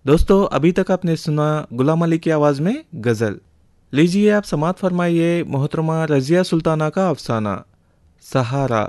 दोस्तों अभी तक आपने सुना गुलाम अली की आवाज़ में गज़ल। लीजिए आप समात फरमाइए मोहतरमा रज़िया सुल्ताना का अफसाना सहारा।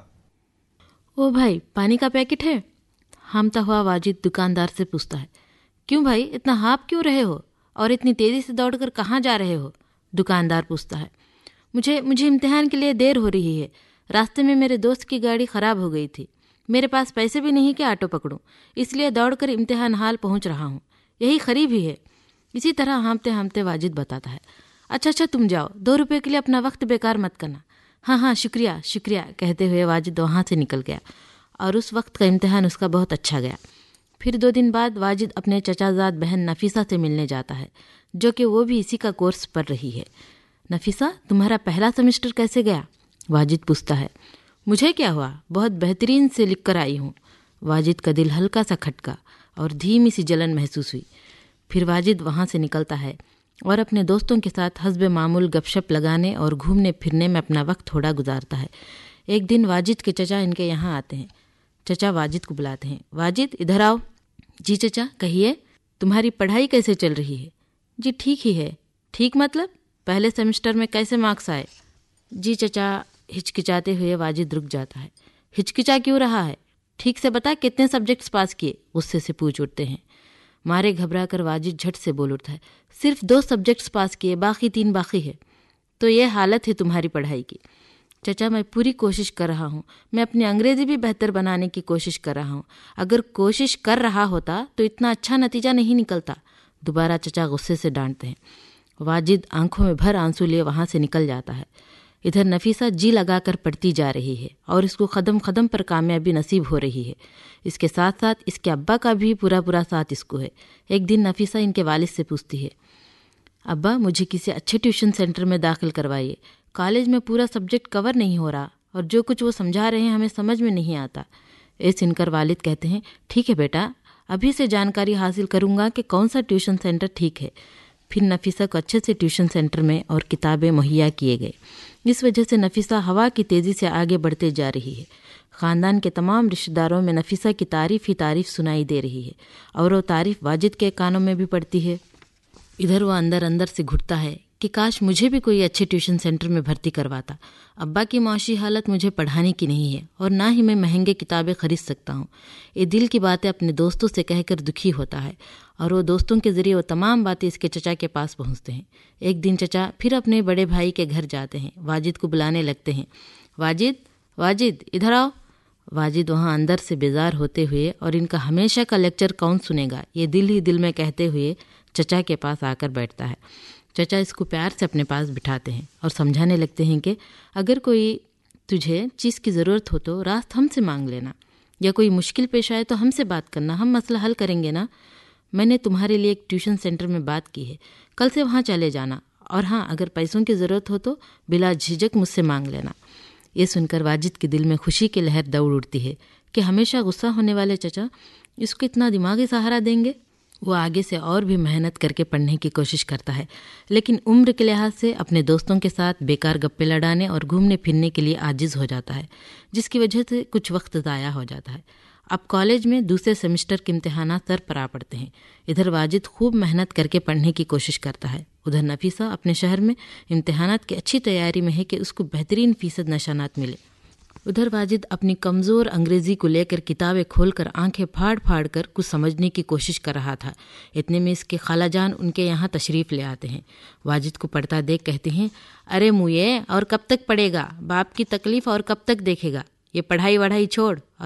ओ भाई, पानी का पैकेट है? हामता हुआ वाजिद दुकानदार से पूछता है। क्यों भाई, इतना हाँफ क्यों रहे हो और इतनी तेज़ी से दौड़कर कहाँ जा रहे हो? दुकानदार पूछता है। मुझे इम्तिहान के लिए देर हो रही है। रास्ते में मेरे दोस्त की गाड़ी ख़राब हो गई थी। मेरे पास पैसे भी नहीं कि ऑटो पकड़ूं, इसलिए दौड़कर इम्तिहान हाल पहुंच रहा हूं। यही करीब ही है। इसी तरह हाँफते हाँफते वाजिद बताता है। अच्छा, तुम जाओ, 2 रुपये के लिए अपना वक्त बेकार मत करना। हाँ, शुक्रिया शुक्रिया कहते हुए वाजिद वहाँ से निकल गया और उस वक्त का इम्तिहान उसका बहुत अच्छा गया। फिर 2 दिन बाद वाजिद अपने चचाजाद बहन नफीसा से मिलने जाता है, जो कि वो भी इसी का कोर्स पढ़ रही है। नफीसा, तुम्हारा पहला सेमेस्टर कैसे गया? वाजिद पूछता है। मुझे क्या हुआ, बहुत बेहतरीन से लिख कर आई हूँ। वाजिद का दिल हल्का सा खटका और धीमी सी जलन महसूस हुई। फिर वाजिद वहाँ से निकलता है और अपने दोस्तों के साथ हस्बे मामूल गपशप लगाने और घूमने फिरने में अपना वक्त थोड़ा गुजारता है। एक दिन वाजिद के चचा इनके यहाँ आते हैं। चचा वाजिद को बुलाते हैं। वाजिद, इधर आओ। जी चचा, कहिए, तुम्हारी पढ़ाई कैसे चल रही है? जी ठीक ही है। ठीक मतलब? पहले सेमेस्टर में कैसे मार्क्स आए? जी चचा, हिचकिचाते हुए वाजिद रुक जाता है। हिचकिचा क्यों रहा है? ठीक से बता, कितने सब्जेक्ट्स पास किए? गुस्से से पूछ उठते हैं। मारे घबरा कर वाजिद झट से बोल उठता है। सिर्फ 2 सब्जेक्ट्स पास किए, बाकी 3 बाकी है। तो ये हालत है तुम्हारी पढ़ाई की? चचा, मैं पूरी कोशिश कर रहा हूँ। मैं अपनी अंग्रेजी भी बेहतर बनाने की कोशिश कर रहा हूँ। अगर कोशिश कर रहा होता तो इतना अच्छा नतीजा नहीं निकलता। दोबारा चचा गुस्से से डांटते हैं। वाजिद आंखों में भर आंसू लिए वहाँ से निकल जाता है। इधर नफीसा जी लगाकर पढ़ती जा रही है और इसको कदम कदम पर कामयाबी नसीब हो रही है। इसके साथ साथ इसके अब्बा का भी पूरा साथ इसको है। एक दिन नफीसा इनके वालिद से पूछती है। अब्बा, मुझे किसी अच्छे ट्यूशन सेंटर में दाखिल करवाइए। कॉलेज में पूरा सब्जेक्ट कवर नहीं हो रहा और जो कुछ वो समझा रहे हैं हमें समझ में नहीं आता। ये सुनकर वालिद कहते हैं, ठीक है बेटा, अभी से जानकारी हासिल करूँगा कि कौन सा ट्यूशन सेंटर ठीक है। फिर नफीसा को अच्छे से ट्यूशन सेंटर में और किताबें मुहैया किए गए। इस वजह से नफीसा हवा की तेज़ी से आगे बढ़ते जा रही है। ख़ानदान के तमाम रिश्तेदारों में नफीसा की तारीफ़ ही तारीफ़ सुनाई दे रही है और वो तारीफ़ वाजिद के कानों में भी पड़ती है। इधर वो अंदर अंदर से घुटता है कि काश मुझे भी कोई अच्छे ट्यूशन सेंटर में भर्ती करवाता। अब्बा की माशी हालत मुझे पढ़ाने की नहीं है और ना ही मैं महंगे किताबें खरीद सकता हूँ। ये दिल की बातें अपने दोस्तों से कहकर दुखी होता है और वो दोस्तों के ज़रिए वो तमाम बातें इसके चचा के पास पहुँचते हैं। एक दिन चचा फिर अपने बड़े भाई के घर जाते हैं। वाजिद को बुलाने लगते हैं। वाजिद, इधर आओ। वाजिद वहाँ अंदर से बेजार होते हुए और इनका हमेशा का लेक्चर कौन सुनेगा ये दिल ही दिल में कहते हुए चचा के पास आकर बैठता है। चचा इसको प्यार से अपने पास बिठाते हैं और समझाने लगते हैं कि अगर कोई तुझे चीज़ की ज़रूरत हो तो रास्त हमसे मांग लेना, या कोई मुश्किल पेश आए तो हमसे बात करना, हम मसला हल करेंगे ना। मैंने तुम्हारे लिए एक ट्यूशन सेंटर में बात की है, कल से वहाँ चले जाना, और हाँ, अगर पैसों की ज़रूरत हो तो बिला झिझक मुझसे मांग लेना। ये सुनकर वाजिद के दिल में खुशी की लहर दौड़ उठती है कि हमेशा गुस्सा होने वाले चचा इसको इतना दिमागी सहारा देंगे। वो आगे से और भी मेहनत करके पढ़ने की कोशिश करता है, लेकिन उम्र के लिहाज से अपने दोस्तों के साथ बेकार गप्पे लड़ाने और घूमने फिरने के लिए आजिज़ हो जाता है, जिसकी वजह से कुछ वक्त ज़ाया हो जाता है। अब कॉलेज में दूसरे सेमेस्टर के इम्तिहान सर पर आ पड़ते हैं। इधर वाजिद खूब मेहनत करके पढ़ने की कोशिश करता है। उधर नफीसा अपने शहर में इम्तिहानात की अच्छी तैयारी में है कि उसको बेहतरीन फ़ीसद निशानात मिले। उधर वाजिद अपनी कमज़ोर अंग्रेज़ी को लेकर किताबें खोलकर आंखें फाड़ फाड़ कर कुछ समझने की कोशिश कर रहा था। इतने में इसके खालाजान उनके यहाँ तशरीफ़ ले आते हैं। वाजिद को पढ़ता देख कहते हैं, अरे मुए, और कब तक पढ़ेगा? बाप की तकलीफ़ और कब तक देखेगा? ये पढ़ाई वढ़ाई छोड़